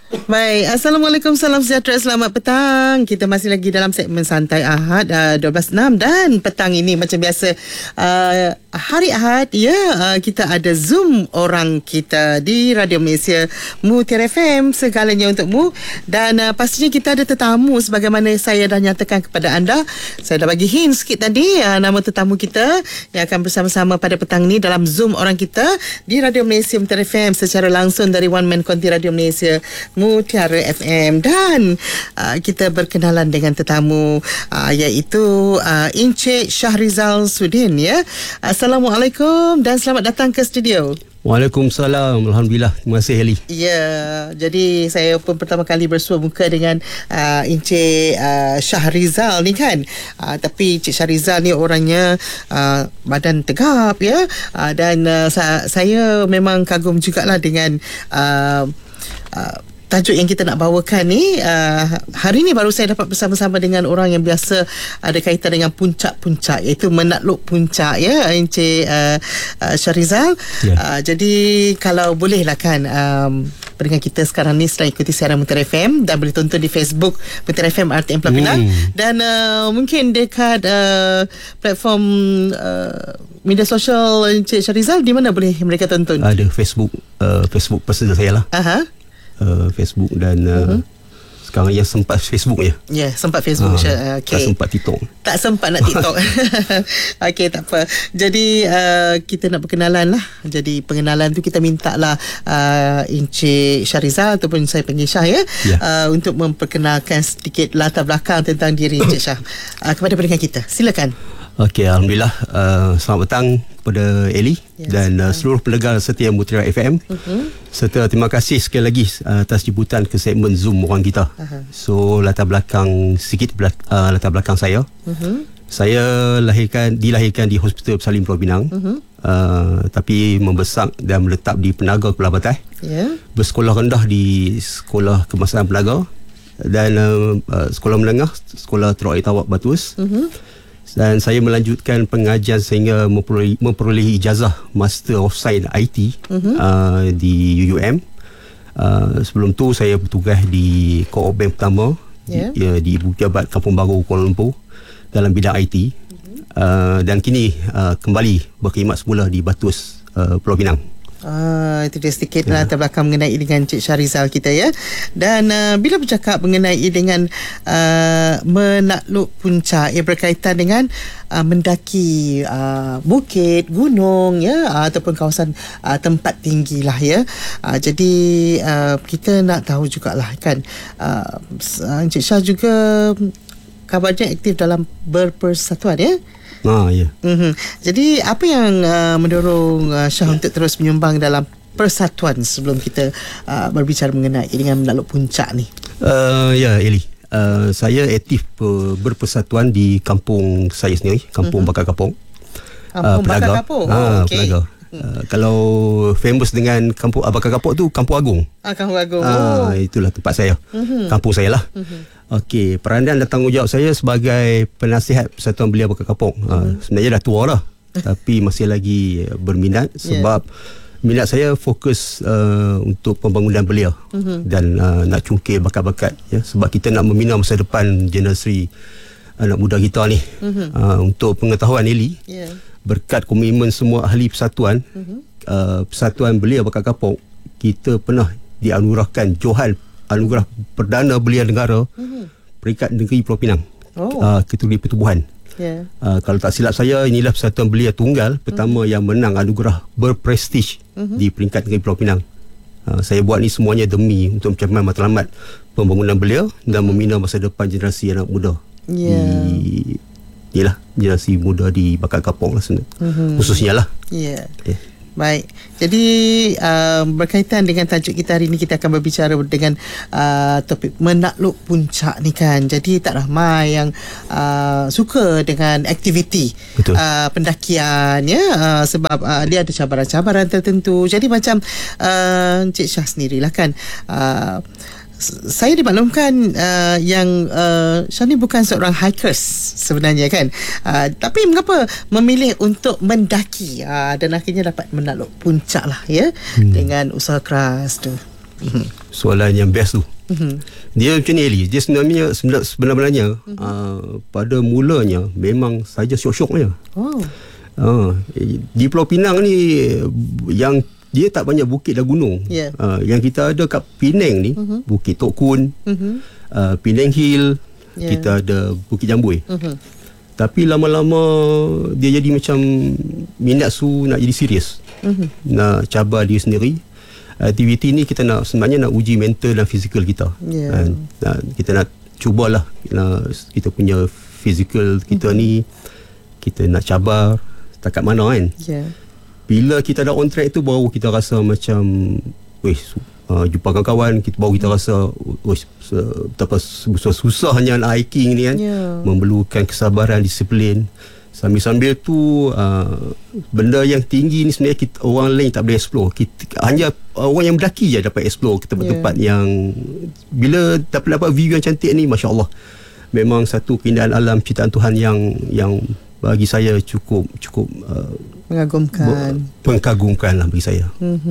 Baik, Assalamualaikum, salam sejahtera, selamat petang. Kita masih lagi dalam segmen Santai Ahad 12.6 dan petang ini macam biasa hari Ahad kita ada Zoom orang kita di Radio Malaysia Mutiara FM, segalanya untukmu. Dan pastinya kita ada tetamu sebagaimana saya dah nyatakan kepada anda. Saya dah bagi hint sikit tadi nama tetamu kita yang akan bersama-sama pada petang ini dalam Zoom orang kita di Radio Malaysia Mutiara FM secara langsung dari One Man Konti Radio Malaysia Mutiara FM. Dan kita berkenalan dengan tetamu iaitu Encik Shahrizal Sudin, ya. Assalamualaikum dan selamat datang ke studio. Waalaikumsalam. Alhamdulillah. Terima kasih, Eli. Ya, jadi saya pun pertama kali bersua muka dengan Encik Shahrizal ni kan. Tapi Encik Shahrizal ni orangnya badan tegap, ya. Dan saya memang kagum jugalah dengan tajuk yang kita nak bawakan ni. Hari ni baru saya dapat bersama-sama dengan orang yang biasa ada kaitan dengan puncak-puncak, iaitu menakluk puncak, ya, Encik Shahrizal. Jadi kalau boleh lah kan dengan kita sekarang ni sedang ikuti siaran Mutiara FM dan boleh tonton di Facebook Mutiara FM RTM Pulau Pinang. Dan mungkin dekat platform media sosial Encik Shahrizal, di mana boleh mereka tonton? Ada Facebook personal saya lah. Facebook dan sekarang yang sempat Facebook je. Ya, sempat Facebook. Okay. Tak sempat TikTok. Tak sempat nak TikTok. Okey, tak apa. Jadi kita nak berkenalan lah. Jadi pengenalan tu kita minta lah Encik Shahrizal ataupun saya panggil Syah, ya, untuk memperkenalkan sedikit latar belakang tentang diri Encik Syah kepada pendengar kita. Silakan. Okey, Alhamdulillah. Selamat petang kepada Eli dan seluruh pendengar setia Mutiara FM. Serta terima kasih sekali lagi atas jemputan ke segmen Zoom orang kita. So latar belakang saya. Saya dilahirkan di Hospital Salim Pulau Pinang. Tapi membesar dan menetap di Penaga Pulau Batai. Bersekolah rendah di Sekolah Kemasan Penaga dan sekolah menengah Sekolah Teruk Air Tawak Batus. Dan saya melanjutkan pengajian sehingga memperolehi ijazah Master of Science IT di UUM. Sebelum tu saya bertugas di Co-op Bank pertama di Ibu Pejabat Kampung Baru Kuala Lumpur dalam bidang IT. Dan kini kembali berkhidmat semula di Batus, Pulau Pinang. Itu dia sedikit latar belakang mengenai dengan Encik Shahrizal kita, ya. Dan bila bercakap mengenai dengan menakluk puncak, ia berkaitan dengan mendaki bukit, gunung, ya, ataupun kawasan tempat tinggi lah, ya. Jadi kita nak tahu jugalah kan, Encik Syah juga kabarnya aktif dalam berpersatuan, ya. Jadi apa yang mendorong Syah untuk terus menyumbang dalam persatuan sebelum kita berbicara mengenai dengan menakluk puncak ni? Ya, Eli. Saya aktif berpersatuan di kampung saya sendiri, Kampung Bakar Kapong. Kampung Bakar Kapong? Okay. Pelaga. Kalau famous dengan Kampung Bakar Kapong tu Kampung Agung. Kampung Agung. Itulah tempat saya. Kampung saya lah. Okey, peranan dan tanggungjawab saya sebagai penasihat Persatuan Belia Bakar Kapong. Sebenarnya dah tua lah, tapi masih lagi berminat sebab minat saya fokus untuk pembangunan belia dan nak cungkil bakat-bakat, ya, sebab kita nak membina masa depan generasi anak muda kita ni. Untuk pengetahuan Eli, berkat komitmen semua ahli persatuan, Persatuan Belia Bakar Kapong, kita pernah dianugerahkan Johan Anugerah Perdana Belia Negara peringkat negeri Pulau Pinang, kategori pertubuhan. Kalau tak silap saya, inilah Persatuan Belia Tunggal pertama yang menang anugerah berprestij di peringkat negeri Pulau Pinang. Saya buat ni semuanya demi untuk mencapai matlamat pembangunan belia dan membina masa depan generasi anak muda. Inilah generasi muda di Bakar Kapong lah khususnya lah. Baik, jadi berkaitan dengan tajuk kita hari ini, kita akan berbicara dengan topik menakluk puncak ni kan. Jadi tak ramai yang suka dengan aktiviti pendakian, ya, sebab dia ada cabaran-cabaran tertentu. Jadi macam Encik Syah sendirilah kan, saya dimaklumkan yang Syah ni bukan seorang hikers sebenarnya kan, tapi mengapa memilih untuk mendaki dan akhirnya dapat menakluk puncak lah, ya, dengan usaha keras tu? Soalan yang best tu. Dia macam ni Eli. Dia sebenarnya pada mulanya memang saja syok-syok je. Di Pulau Pinang ni yang dia tak banyak bukit dan gunung. Yang kita ada kat Penang ni, Bukit Tok Kun, Penang Hill, kita ada Bukit Jambui. Tapi lama-lama dia jadi macam minat nak jadi serius. Nak cabar diri sendiri. Aktiviti ni kita sebenarnya nak uji mental dan fizikal kita. Kita nak cubalah kita punya fizikal kita ni, kita nak cabar setakat mana kan. Bila kita dah on track tu baru kita rasa macam jumpa kawan-kawan, baru kita rasa betapa susahnya hiking ni kan. Memerlukan kesabaran, disiplin. Sambil-sambil tu benda yang tinggi ni sebenarnya orang lain tak boleh explore. Hanya orang yang mendaki je dapat explore ke tempat-tempat yang bila dapat view yang cantik ni, Masya Allah, memang satu keindahan alam ciptaan Tuhan yang bagi saya cukup mengagumkan lah bagi saya.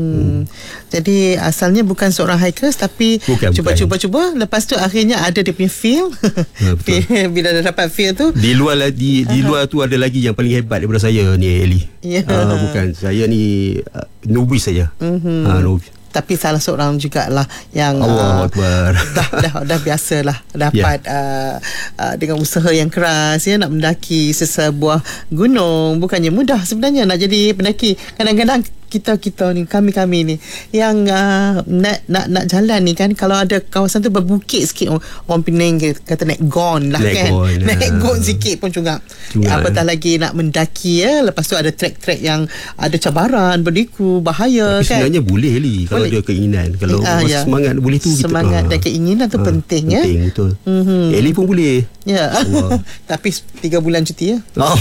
Jadi asalnya bukan seorang hikers, tapi cuba-cuba lepas tu akhirnya ada dia punya feel. Bila dah dapat feel tu, di luar tu ada lagi yang paling hebat daripada saya ni Eli. Bukan saya ni novice saja. Novice. Tapi salah seorang jugalah yang Allah Akbar. dah biasalah dapat dengan usaha yang keras nak mendaki sesebuah gunung. Bukannya mudah sebenarnya nak jadi pendaki. Kadang-kadang kita ni, kami ni yang nak jalan ni kan, kalau ada kawasan tu berbukit sikit, orang Penang kata naik gon lah kan. Naik gon sikit pun cungak. Apatah lagi nak mendaki lepas tu ada trek-trek yang ada cabaran, berliku, bahaya. Tapi kan. Sebenarnya boleh kalau ada keinginan. Kalau semangat boleh tu kita. Semangat dan keinginan tu penting penting betul. Eli pun boleh. Tapi 3 bulan cuti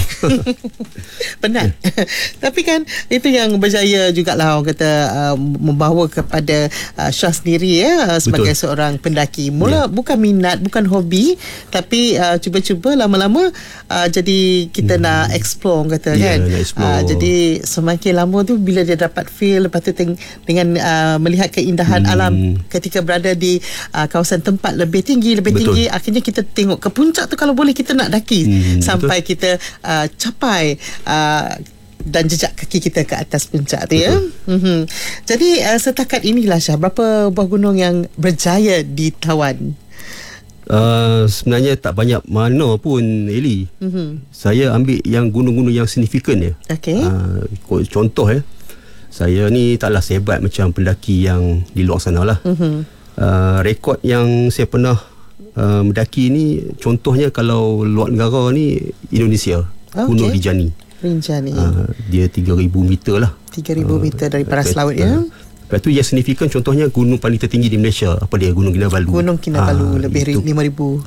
penat. Tapi kan itu yang berjaya jugalah orang kata membawa kepada Syah sendiri sebagai seorang pendaki. Mula bukan minat, bukan hobi, tapi cuba-cuba lama-lama jadi kita nak explore orang kata kan. Jadi semakin lama tu bila dia dapat feel, lepas tu dengan melihat keindahan alam ketika berada di kawasan tempat lebih tinggi, akhirnya kita tengok ke puncak tu, kalau boleh kita nak daki sampai kita capai dan jejak kaki kita ke atas puncak tu Jadi setakat inilah Syah, berapa buah gunung yang berjaya ditawan? Sebenarnya tak banyak mana pun Eli. Saya ambil yang gunung-gunung yang signifikan je. Contoh saya ni taklah sehebat macam pendaki yang di luar sana lah. Rekod yang saya pernah mendaki ni, contohnya kalau luar negara ni Indonesia, Gunung Rinjani. Dia 3,000 meter lah. 3,000 meter dari paras laut Lepas tu yang signifikan contohnya gunung paling tertinggi di Malaysia, apa dia? Gunung Kinabalu. Gunung Kinabalu lebih 5,000.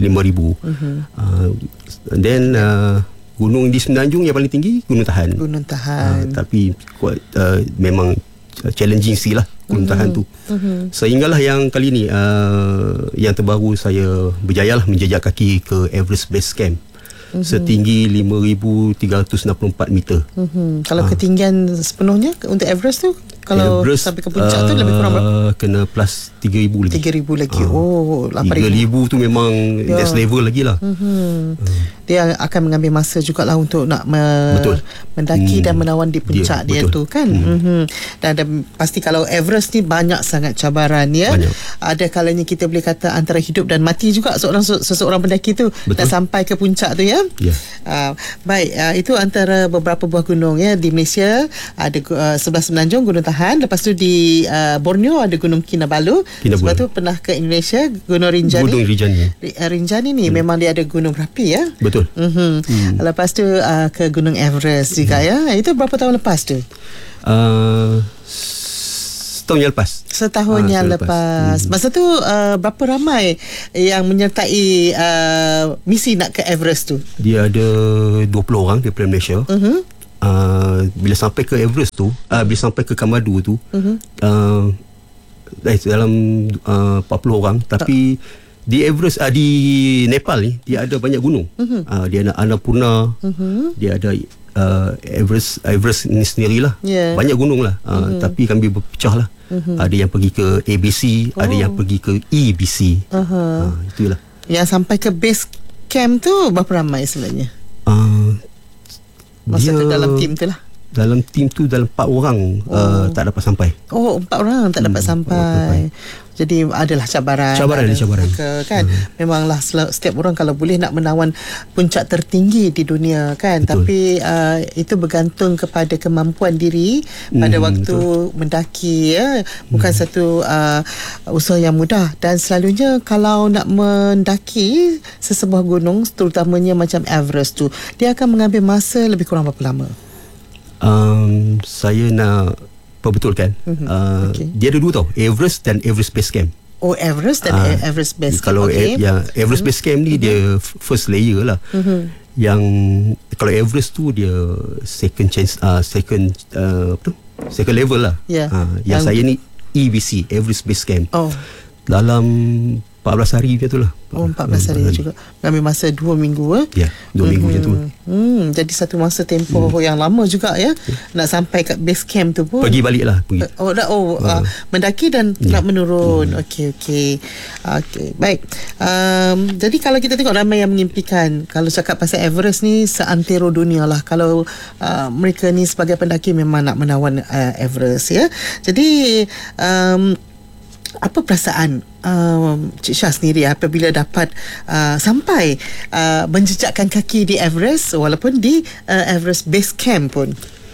Then gunung di Semenanjung yang paling tinggi Gunung Tahan. Tapi memang challenging lah Gunung Tahan tu. Sehinggalah yang kali ni yang terbaru saya berjayalah menjejak kaki ke Everest Base Camp. Setinggi 5,364 meter. Kalau ketinggian sepenuhnya untuk Everest tu, kalau Everest, sampai ke puncak tu lebih kurang berapa? Kena plus 3,000 lagi. 3,000 lagi. 3,000 tu memang next level lagi lah. Dia akan mengambil masa jugalah untuk nak mendaki dan menawan di puncak dia tu kan. Dan pasti kalau Everest ni banyak sangat cabaran Ada kalanya kita boleh kata antara hidup dan mati juga seseorang pendaki tu nak sampai ke puncak tu baik, itu antara beberapa buah gunung di Malaysia. Ada sebelah Semenanjung Gunung Tahan, lepas tu di Borneo ada Gunung Kinabalu. Sebab tu pernah ke Indonesia Gunung Rinjani. Rinjani ni memang dia ada gunung berapi Betul. Lepas tu ke Gunung Everest juga Itu berapa tahun lepas tu? Setahun yang lepas. Setahun yang lepas. Masa tu berapa ramai yang menyertai misi nak ke Everest tu? Dia ada 20 orang daripada Malaysia. Bila sampai ke Everest tu, bila sampai ke Kamadu tu, dalam 40 orang. Tapi di Everest, di Nepal ni dia ada banyak gunung. Dia ada Annapurna, dia ada Everest ni sendirilah. Banyak gunung lah. Tapi kami berpecah lah. Ada yang pergi ke ABC, ada yang pergi ke EBC. Itulah. Yang sampai ke base camp tu berapa ramai sebenarnya? Masa tu dalam tim tu lah. Dalam tim tu dalam 4 orang tak dapat sampai. 4 orang tak dapat sampai. Jadi adalah cabaran. Cabaran. Kan? Memanglah setiap orang kalau boleh nak menawan puncak tertinggi di dunia kan. Betul. Tapi itu bergantung kepada kemampuan diri pada waktu mendaki ya. Bukan satu usaha yang mudah. Dan selalunya kalau nak mendaki sesebuah gunung, terutamanya macam Everest tu, dia akan mengambil masa lebih kurang berapa lama? Saya nak perbetulkan. Dia ada 2 tau, Everest dan Everest Base Camp. Everest dan Everest Base Camp. Kalau yang Everest Base Camp ni dia first layer lah. Yang kalau Everest tu dia second level lah. Yang saya ni EBC, Everest Base Camp. Dalam 14 hari macam tu lah. 14 hari juga. Mengambil masa 2 minggu. Ya, 2 minggu macam tu. Jadi satu masa tempoh yang lama juga ya. Nak sampai kat base camp tu pun. Pergi balik lah. Mendaki dan nak menurun. Okey. Baik. Jadi kalau kita tengok ramai yang mengimpikan, kalau cakap pasal Everest ni seantero dunia lah. Kalau mereka ni sebagai pendaki memang nak menawan Everest ya. Jadi apa perasaan Cik Syah sendiri apabila dapat sampai menjejakkan kaki di Everest, walaupun di Everest Base Camp pun?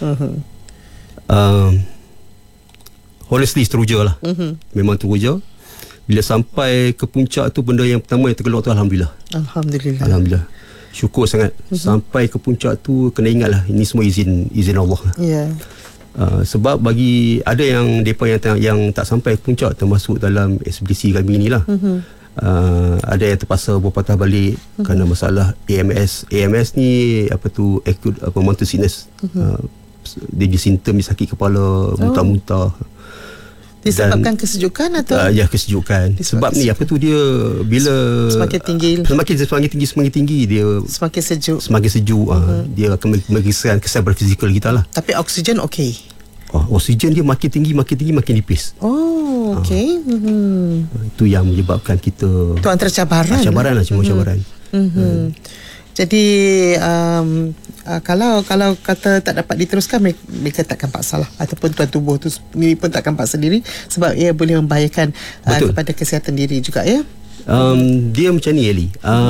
Honestly teruja lah. Memang teruja. Bila sampai ke puncak tu, benda yang pertama yang tergelak tu Alhamdulillah. Syukur sangat. Sampai ke puncak tu kena ingat lah, ini semua izin Allah lah. Sebab bagi ada yang mereka yang tak sampai puncak, termasuk dalam ekspedisi kami ni lah. Ada yang terpaksa berpatah balik kerana masalah AMS ni acute mountain sickness. Dia simptom sakit kepala, muntah-muntah. Disebabkan kesejukan atau? Ya, kesejukan. Sebab ni dia bila semakin tinggi dia semakin sejuk. Dia akan mengisahkan kesan berfizikal kita lah. Tapi oksigen okey. Oksigen dia makin tinggi makin nipis. Okey. Itu yang menyebabkan kita, itu antara cabaran. Cabaran. Jadi kalau kata tak dapat diteruskan, mereka takkan paksa lah, ataupun tuan tubuh tu sendiri pun takkan paksa diri, sebab ia boleh membahayakan kepada kesihatan diri juga ya. Dia macam ni Eli.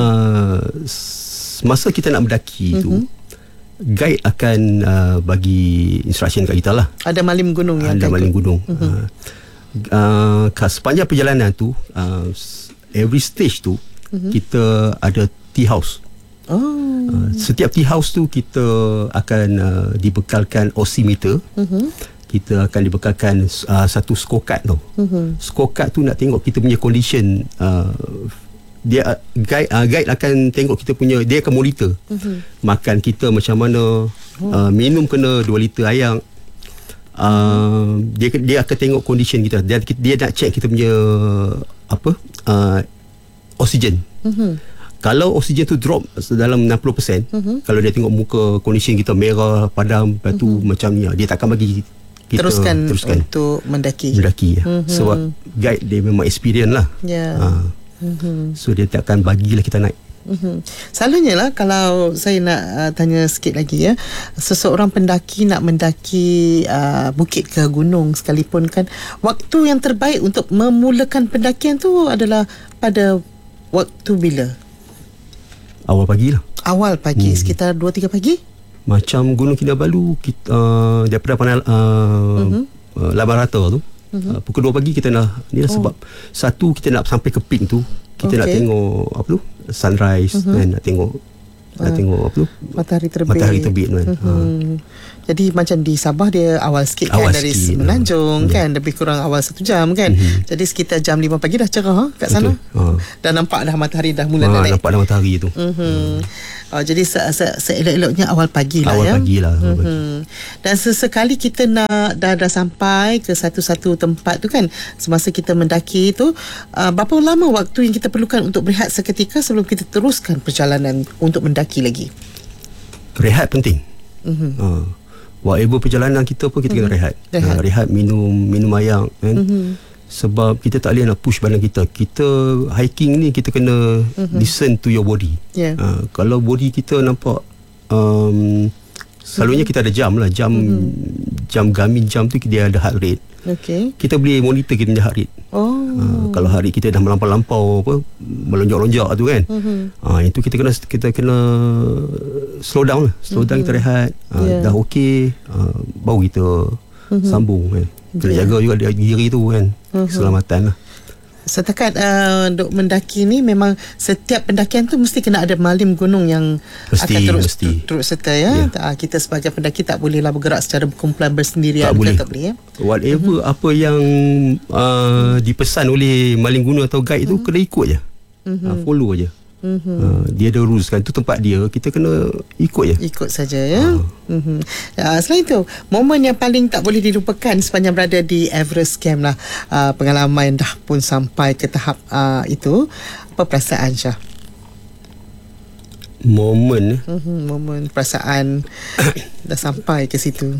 Masa kita nak mendaki tu, guide akan bagi instruction kat kita lah. Ada malim gunung. Sepanjang perjalanan tu, every stage tu kita ada tea house. Setiap tea house tu kita akan dibekalkan oximeter. Kita akan dibekalkan satu scorecard tau. Scorecard tu nak tengok kita punya condition. Dia guide akan tengok kita punya, dia akan monitor makan kita macam mana, minum kena 2 liter air. Dia akan tengok condition kita. Dia nak check kita punya oksigen. Kalau oksigen tu drop dalam 60%, kalau dia tengok muka condition kita merah, padam, lepas tu macam ni, dia takkan bagi kita teruskan untuk mendaki. Sebab guide dia memang experience lah. So dia takkan bagilah kita naik. Selalunya lah, kalau saya nak tanya sikit lagi ya, seseorang pendaki nak mendaki bukit ke gunung sekalipun kan, waktu yang terbaik untuk memulakan pendakian tu adalah pada waktu bila? Awal pagi lah. Awal pagi, sekitar 2-3 pagi? Macam Gunung Kinabalu, kita daripada Laban Rata tu, pukul 2 pagi kita nak ni lah. Sebab satu, kita nak sampai ke peak tu, kita nak tengok sunrise, dan nak tengok matahari terbit kan. Jadi macam di Sabah dia awal sikit kan, dari Semenanjung kan, lebih kurang awal 1 jam kan. Jadi sekitar jam 5 pagi dah cerah kat sana. Dah nampak dah matahari dah mula naik. Nampak dah matahari tu. Jadi seelok-eloknya awal pagi lah. Awal pagi lah. Dan sesekali kita nak dah sampai ke satu-satu tempat tu kan, semasa kita mendaki tu, berapa lama waktu yang kita perlukan untuk berehat seketika sebelum kita teruskan perjalanan untuk mendaki lagi? Rehat penting. whatever perjalanan kita pun kita kena rehat. Rehat, minum air kan. Sebab kita tak boleh nak push badan kita. Kita hiking ni kita kena listen to your body. Kalau body kita nampak selalunya kita ada jam lah, jam Garmin jam tu dia ada heart rate. Kita boleh monitor kita punya heart rate. Kalau heart rate kita dah melampau apa, melonjak-lonjak tu kan. Itu kita kena slow down lah. Slow down, kita rehat. Dah okey, baru kita sambung kan. Kena jaga juga diri tu kan. Keselamatan lah. Setakat duk mendaki ni, memang setiap pendakian tu mesti kena ada malim gunung yang akan terus serta ya. Kita sebagai pendaki tak bolehlah bergerak secara berkumpulan bersendirian. Tak boleh ya. Whatever apa yang dipesan oleh malim gunung atau guide tu kena ikut je. Follow je. Dia ada rules kan, tu tempat dia, kita kena ikut je. Ikut saja ya. Selain itu, momen yang paling tak boleh dilupakan sepanjang berada di Everest Camp lah, pengalaman dah pun sampai ke tahap itu, apa perasaan Syah? Momen perasaan dah sampai ke situ.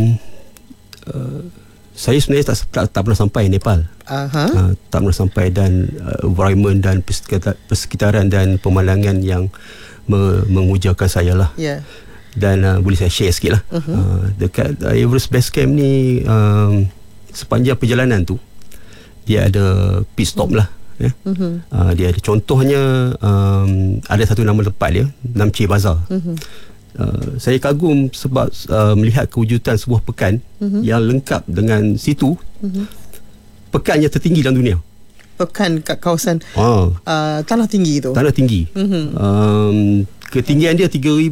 Saya sebenarnya tak pernah sampai Nepal. Tak pernah sampai, dan environment dan persekitaran dan pemandangan yang mengujakan saya lah. Dan boleh saya share sikit lah. Dekat Everest Base Camp ni, sepanjang perjalanan tu dia ada pit stop lah. Dia ada, contohnya ada satu nama tempat dia, Namche Bazaar. Saya kagum sebab melihat kewujudan sebuah pekan yang lengkap dengan situ. Pekan yang tertinggi dalam dunia. Pekan kat kawasan tanah tinggi tu. Tanah tinggi. Ketinggian dia 3,000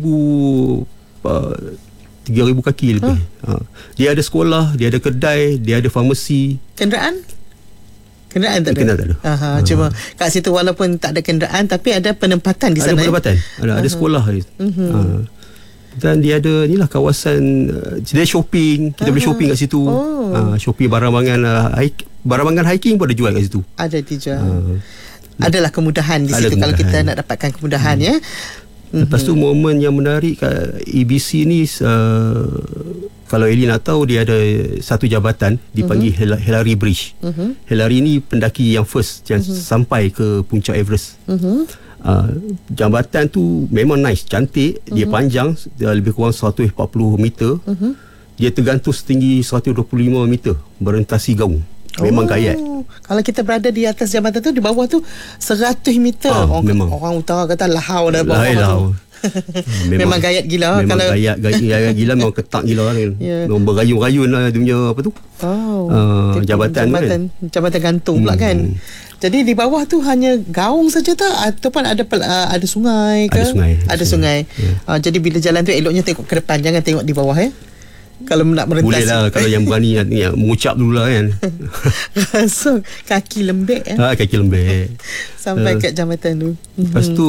kaki lebih. Dia ada sekolah, dia ada kedai, dia ada farmasi. Kenderaan tak ada. Cuma kat situ walaupun tak ada kenderaan, tapi ada penempatan di sana. Ada penempatan. Ada sekolah. Dan dia ada ni lah kawasan, dia shopping, kita boleh shopping kat situ. Shopping barang-barang hiking pun ada jual kat situ. Ada dijual. Adalah kemudahan di situ kalau kita nak dapatkan kemudahan ya. Lepas tu momen yang menarik kat EBC ni, kalau Eli nak tahu, dia ada satu jabatan dipanggil Hillary Bridge. Hillary ni pendaki yang first yang sampai ke puncak Everest. Jambatan tu memang nice, cantik. Dia panjang, dia lebih kurang 140 meter. Dia tergantung setinggi 125 meter, berentasi gaung. Memang gayat. Kalau kita berada di atas jambatan tu, di bawah tu 100 meter. Orang utara kata lahau dah bawah. Memang gayat gila. Memang kalau gayat gila, memang ketak gila kan. Memang berayun-rayun lah dia punya apa tu. Jambatan gantung pula kan. Jadi di bawah tu hanya gaung saja tak, ataupun ada sungai ke? Ada sungai. Jadi bila jalan tu eloknya tengok ke depan, jangan tengok di bawah ya. Kalau nak merentas, boleh lah. Kalau yang berani mengucap dulu lah kan. So kaki lembek ya. Kaki lembek sampai kat jambatan tu. Lepas tu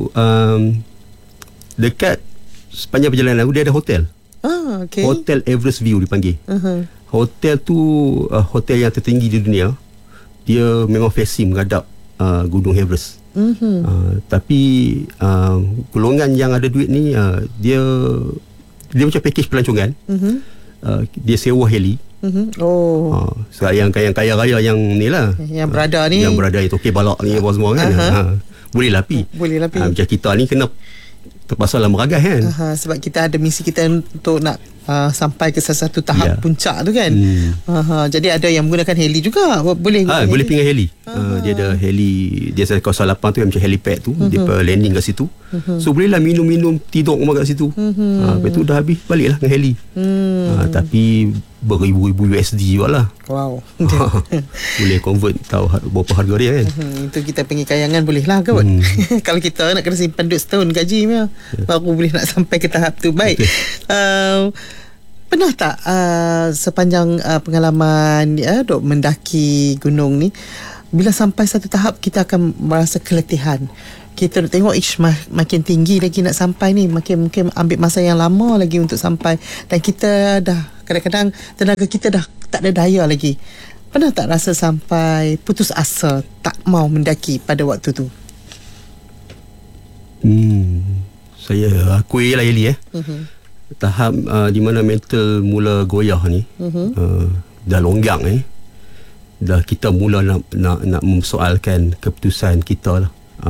dekat sepanjang perjalanan tu dia ada hotel. Hotel Everest View dipanggil. Hotel tu hotel yang tertinggi di dunia. Dia memang facing menghadap Gunung Everest. Tapi golongan yang ada duit ni, dia macam package pelancongan. Dia sewa heli. Yang kaya raya yang ni lah, yang berada ni, yang Tokyo Balak ni semua kan. Boleh lah pi. Macam kita ni kena terpaksa lah meragas kan. Sebab kita ada misi kita untuk nak sampai ke satu tahap puncak tu kan. Jadi ada yang menggunakan heli juga. Boleh pinggir heli. Dia ada heli, dia kawasan 8 tu yang macam helipad tu. Dia landing kat situ. So bolehlah minum-minum, tidur kat situ. Lepas tu dah habis, baliklah dengan heli. Tapi beribu-ribu USD juga lah. Wow. Boleh convert, tahu berapa harga dia kan. Itu kita pergi kayangan boleh lah kot. Kalau kita nak kena simpan duit setahun gaji baru boleh nak sampai ke tahap tu. Baik. Pernah tak sepanjang pengalaman duk mendaki gunung ni, bila sampai satu tahap kita akan merasa keletihan? Kita tengok makin tinggi lagi nak sampai ni, makin mungkin ambil masa yang lama lagi untuk sampai, dan kita dah kadang-kadang tenaga kita dah tak ada daya lagi. Pernah tak rasa sampai putus asa, tak mau mendaki pada waktu tu? Saya akui lah Eli tahap di mana mental mula goyah ni, dah longgang dah kita mula nak memsoalkan keputusan kita lah.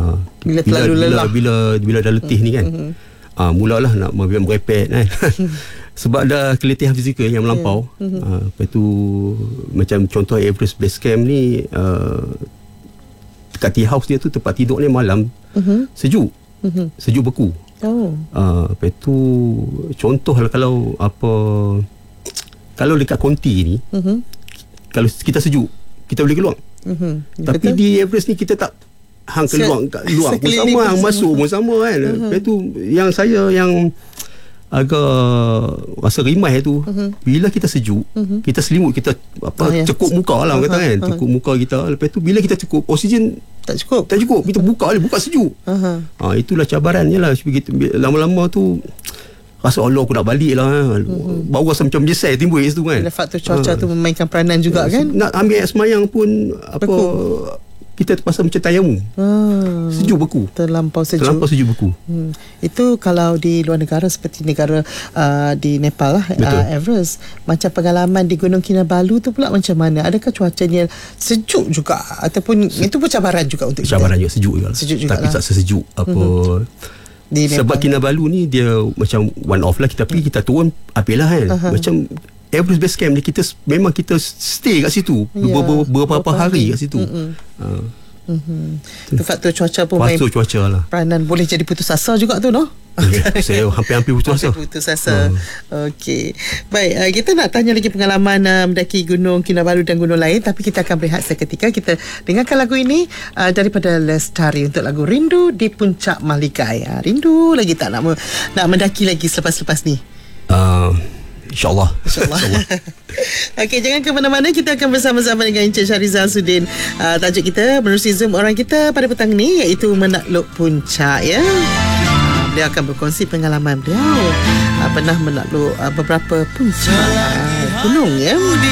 Bila dah letih ni kan, mulalah nak merepek kan. Sebab dah keletihan fizikal yang melampau. Lepas tu macam contoh Everest Base Camp ni, dekat tea house dia tu tempat tidur ni malam sejuk. Sejuk beku. Lepas tu contoh lah, kalau dekat konti ni, kalau kita sejuk kita boleh keluar. Tapi betul? Di Everest ni kita tak hang keluar pun sama, hang masuk pun sama kan. Lepas tu yang agak rasa rimai tu, bila kita sejuk, kita selimut, kita cekup muka lah kata kan, cekup muka kita. Lepas tu bila kita cekup, oksigen tak cukup, kita buka sejuk. Itulah cabarannya lah. Lama-lama tu rasa Allah aku nak balik lah. Baru rasa macam menyesal timbul kat situ kan. Faktor cuaca tu memainkan peranan juga kan. Nak ambil air semayang pun kita terpaksa macam tayamum. Sejuk beku. Terlampau sejuk beku. Itu kalau di luar negara, seperti negara di Nepal lah, Everest. Macam pengalaman di Gunung Kinabalu tu pula macam mana? Adakah cuacanya sejuk juga, ataupun itu pun cabaran juga untuk kita? Cabaran juga, sejuk juga. Tapi tak sesejuk sebab Kinabalu ni dia macam one off lah. Tapi kita turun api lah kan. Macam Everest Base Camp ni kita stay kat situ beberapa hari kat situ. Itu faktor cuaca pun faktor cuaca lah. Peranan boleh jadi putus asa juga tu, no? Saya hampir putus asa. Okey. Baik, kita nak tanya lagi pengalaman mendaki Gunung Kinabalu dan gunung lain, tapi kita akan berehat seketika. Kita dengarkan lagu ini daripada Lestari untuk lagu Rindu di Puncak Mahligai. Rindu lagi tak nak mendaki lagi selepas ni? InsyaAllah. Okey, jangan ke mana-mana. Kita akan bersama-sama dengan Encik Shahrizal Sudin. Tajuk kita menerusi Zoom orang kita pada petang ni, iaitu menakluk puncak ya. Beliau akan berkongsi pengalaman beliau pernah menakluk beberapa puncak gunung ya.